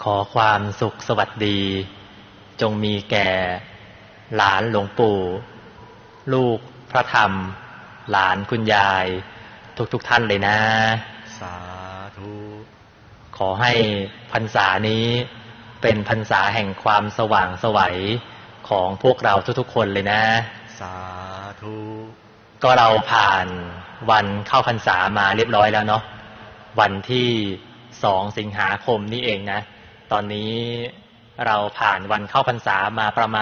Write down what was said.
อความสุขสวัสดีจงมีแก่หลานหลวงปู่ลูกพระธรรมหลานคุณยายทุกท่านเลยนะสาธุขอให้พรรษานี้เป็นพรรษาแห่งความสว่างไสวของพวกเราทุกๆคนเลยนะสาธุก็เราผ่านวันเข้าพรรษามาเรียบร้อยแล้วเนาะวันที่2 สิงหาคมนี่เองนะตอนนี้เราผ่านวันเข้าพรรษามาประมาณ